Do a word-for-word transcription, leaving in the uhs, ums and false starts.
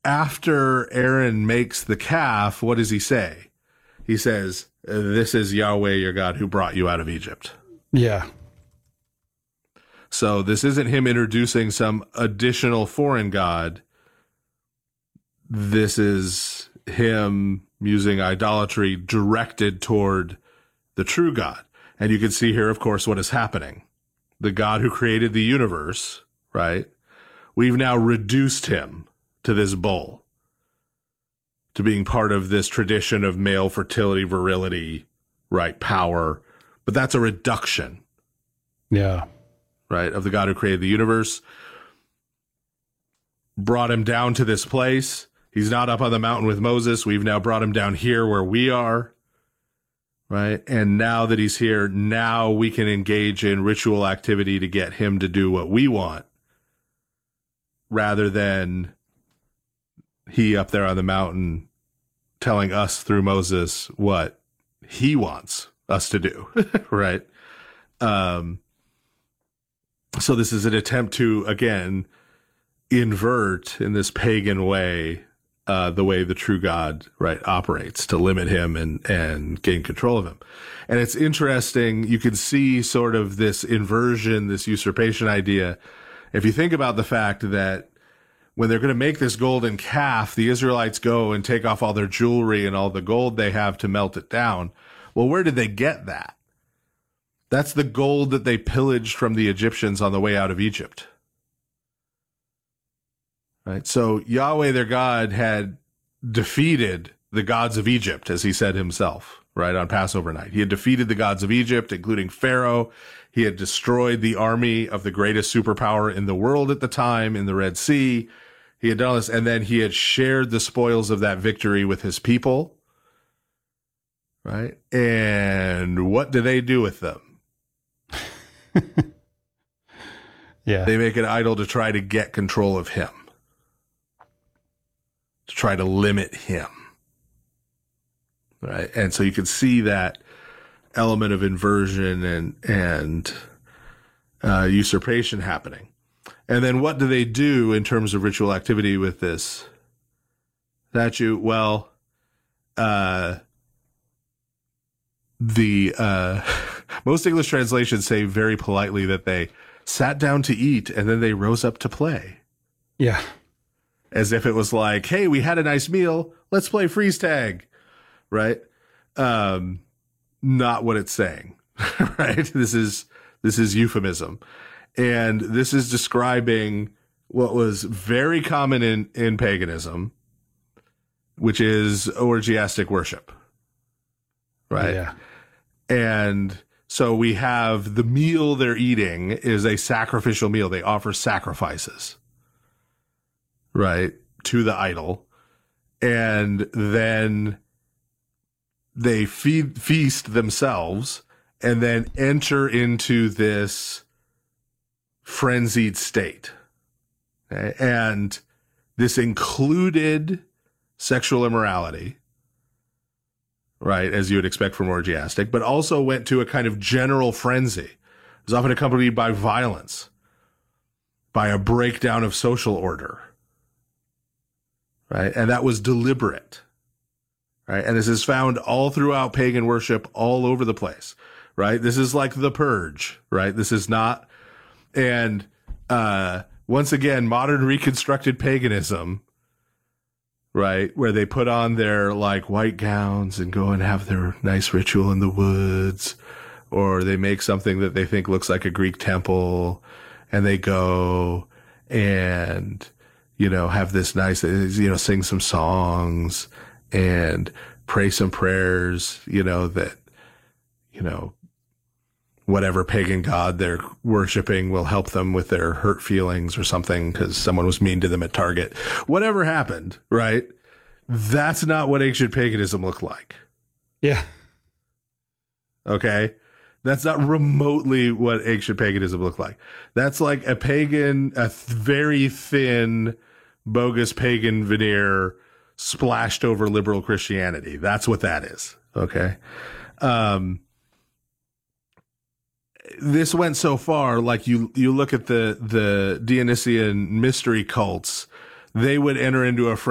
after Aaron makes the calf, what does he say? He says, "This is Yahweh your God who brought you out of Egypt." Yeah. So this isn't him introducing some additional foreign god. This is him using idolatry directed toward the true God. And you can see here, of course, what is happening. The God who created the universe, right? We've now reduced him to this bull, to being part of this tradition of male fertility, virility, right? Power. But that's a reduction. Yeah. Right, of the God who created the universe, brought him down to this place. He's not up on the mountain with Moses. We've now brought him down here where we are, right? And now that he's here, now we can engage in ritual activity to get him to do what we want, rather than he up there on the mountain telling us through Moses what he wants us to do, right? Um, So this is an attempt to, again, invert in this pagan way uh, the way the true God, right, operates, to limit him and, and gain control of him. And it's interesting. You can see sort of this inversion, this usurpation idea. If you think about the fact that when they're going to make this golden calf, the Israelites go and take off all their jewelry and all the gold they have to melt it down. Well, where did they get that? That's the gold that they pillaged from the Egyptians on the way out of Egypt. Right? So Yahweh, their God, had defeated the gods of Egypt, as he said himself, right, on Passover night. He had defeated the gods of Egypt, including Pharaoh. He had destroyed the army of the greatest superpower in the world at the time in the Red Sea. He had done this, and then he had shared the spoils of that victory with his people. Right? And what do they do with them? Yeah. They make an idol to try to get control of him, to try to limit him. Right? And so you can see that element of inversion and, and uh, usurpation happening. And then what do they do in terms of ritual activity with this statue? Well, uh, the, uh, most English translations say very politely that they sat down to eat and then they rose up to play. Yeah. As if it was like, hey, we had a nice meal. Let's play freeze tag. Right? Um, not what it's saying. Right? This is, this is euphemism. And this is describing what was very common in, in paganism, which is orgiastic worship. Right? Yeah. And so we have the meal they're eating is a sacrificial meal. They offer sacrifices, right, to the idol. And then they feed, feast themselves and then enter into this frenzied state. Okay? And this included sexual immorality, right, as you would expect from orgiastic, but also went to a kind of general frenzy. It was often accompanied by violence, by a breakdown of social order, right? And that was deliberate, right? And this is found all throughout pagan worship all over the place, right? This is like the purge, right? This is not, and uh, once again, modern reconstructed paganism, right, where they put on their like white gowns and go and have their nice ritual in the woods, or they make something that they think looks like a Greek temple and they go and, you know, have this nice, you know, sing some songs and pray some prayers, you know, that, you know, whatever pagan god they're worshiping will help them with their hurt feelings or something because someone was mean to them at Target. Whatever happened, right? That's not what ancient paganism looked like. Yeah. Okay? That's not remotely what ancient paganism looked like. That's like a pagan, a th- very thin, bogus pagan veneer splashed over liberal Christianity. That's what that is. Okay? Um, this went so far, like you, you look at the, the Dionysian mystery cults, they would enter into a